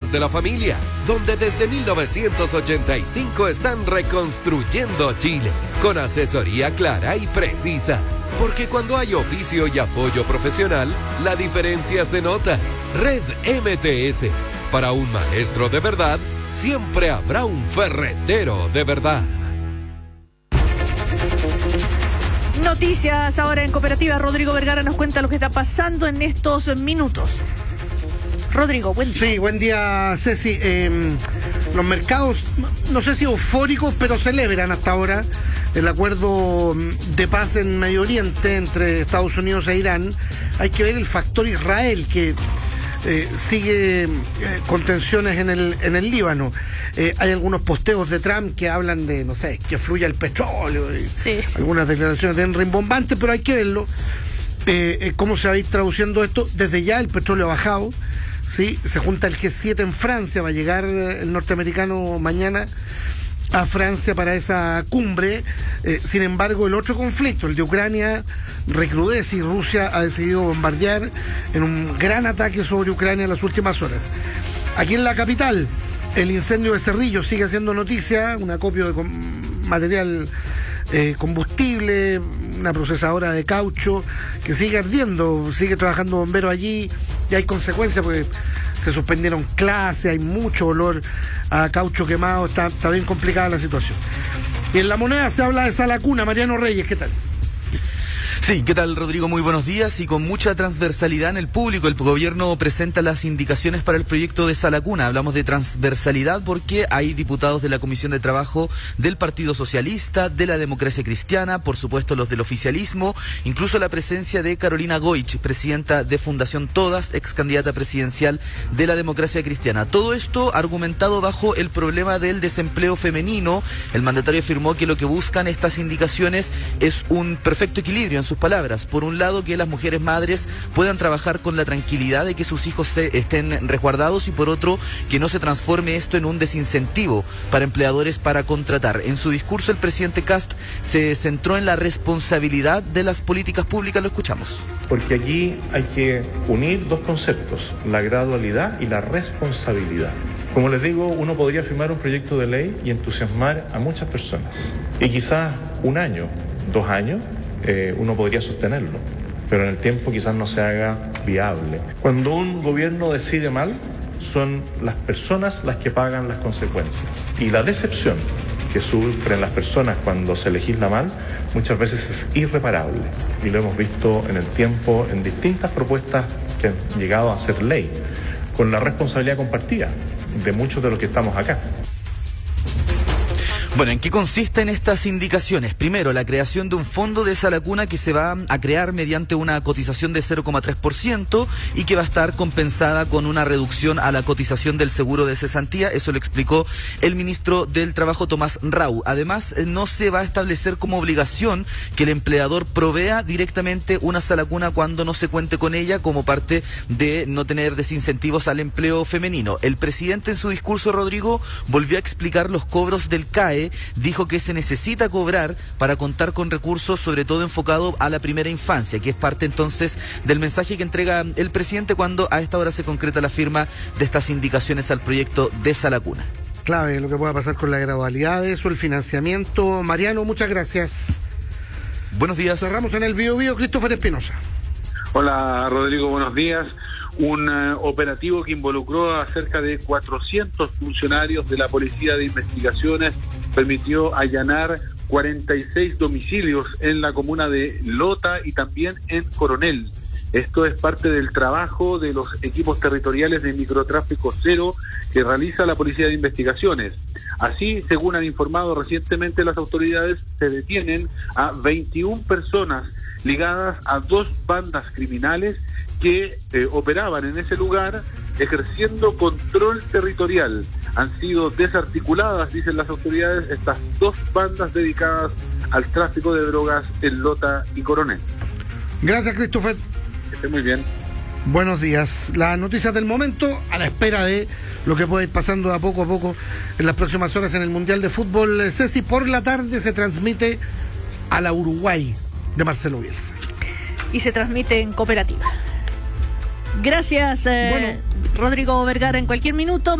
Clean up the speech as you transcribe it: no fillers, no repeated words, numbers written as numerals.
Abogos de la Familia, donde desde 1985 están reconstruyendo Chile, con asesoría clara y precisa. Porque cuando hay oficio y apoyo profesional, la diferencia se nota. Red MTS. Para un maestro de verdad, siempre habrá un ferretero de verdad. Noticias ahora en Cooperativa. Rodrigo Vergara nos cuenta lo que está pasando en estos minutos. Rodrigo, buen día. Sí, buen día, Ceci. Los mercados, no sé si eufóricos, pero celebran hasta ahora el acuerdo de paz en Medio Oriente entre Estados Unidos e Irán. Hay que ver el factor Israel, que sigue con tensiones en el Líbano. Hay algunos posteos de Trump que hablan de, no sé, que fluya el petróleo. Sí. Algunas declaraciones de rimbombantes, pero hay que verlo. ¿Cómo se va a ir traduciendo esto? Desde ya el petróleo ha bajado. ¿Sí? Se junta el G7 en Francia, va a llegar el norteamericano mañana a Francia para esa cumbre. Sin embargo, el otro conflicto, el de Ucrania, recrudece y Rusia ha decidido bombardear en un gran ataque sobre Ucrania en las últimas horas. Aquí en la capital, el incendio de Cerrillo sigue haciendo noticia, un acopio de material combustible, una procesadora de caucho que sigue ardiendo, sigue trabajando bomberos allí y hay consecuencias porque se suspendieron clases, hay mucho olor a caucho quemado, está bien complicada la situación. Y en La Moneda se habla de Sala Cuna. Mariano Reyes, ¿qué tal? Sí, ¿qué tal, Rodrigo? Muy buenos días. Y con mucha transversalidad en el público, el gobierno presenta las indicaciones para el proyecto de Sala Cuna. Hablamos de transversalidad porque hay diputados de la Comisión de Trabajo del Partido Socialista, de la Democracia Cristiana, por supuesto los del oficialismo, incluso la presencia de Carolina Goich, presidenta de Fundación Todas, ex candidata presidencial de la Democracia Cristiana. Todo esto argumentado bajo el problema del desempleo femenino. El mandatario afirmó que lo que buscan estas indicaciones es un perfecto equilibrio en sus palabras. Por un lado, que las mujeres madres puedan trabajar con la tranquilidad de que sus hijos estén resguardados, y por otro, que no se transforme esto en un desincentivo para empleadores para contratar. En su discurso, el presidente Kast se centró en la responsabilidad de las políticas públicas. Lo escuchamos. Porque aquí hay que unir dos conceptos, la gradualidad y la responsabilidad. Como les digo, uno podría firmar un proyecto de ley y entusiasmar a muchas personas. Y quizás un año, 2 años, uno podría sostenerlo, pero en el tiempo quizás no se haga viable. Cuando un gobierno decide mal, son las personas las que pagan las consecuencias. Y la decepción que sufren las personas cuando se legisla mal, muchas veces es irreparable. Y lo hemos visto en el tiempo en distintas propuestas que han llegado a ser ley, con la responsabilidad compartida de muchos de los que estamos acá. Bueno, ¿en qué consisten estas indicaciones? Primero, la creación de un fondo de Sala Cuna que se va a crear mediante una cotización de 0,3% y que va a estar compensada con una reducción a la cotización del seguro de cesantía. Eso lo explicó el ministro del Trabajo, Tomás Rau. Además, no se va a establecer como obligación que el empleador provea directamente una Sala Cuna cuando no se cuente con ella, como parte de no tener desincentivos al empleo femenino. El presidente en su discurso, Rodrigo, volvió a explicar los cobros del CAE. Dijo que se necesita cobrar para contar con recursos, sobre todo enfocado a la primera infancia, que es parte entonces del mensaje que entrega el presidente cuando a esta hora se concreta la firma de estas indicaciones al proyecto de Sala Cuna. Clave lo que pueda pasar con la gradualidad de eso, el financiamiento. Mariano, muchas gracias. Buenos días. Cerramos en el Biobío. Christopher Espinosa. Hola, Rodrigo, buenos días. Un operativo que involucró a cerca de 400 funcionarios de la Policía de Investigaciones permitió allanar 46 domicilios en la comuna de Lota y también en Coronel. Esto es parte del trabajo de los equipos territoriales de microtráfico cero que realiza la Policía de Investigaciones. Así, según han informado recientemente las autoridades, se detienen a 21 personas ligadas a 2 bandas criminales que operaban en ese lugar ejerciendo control territorial. Han sido desarticuladas, dicen las autoridades, estas 2 bandas dedicadas al tráfico de drogas en Lota y Coronel. Gracias, Christopher. Que esté muy bien. Buenos días. Las noticias del momento, a la espera de lo que puede ir pasando de a poco en las próximas horas en el Mundial de Fútbol. Ceci, por la tarde se transmite a la Uruguay de Marcelo Bielsa. Y se transmite en Cooperativa. Gracias, Rodrigo Vergara. En cualquier minuto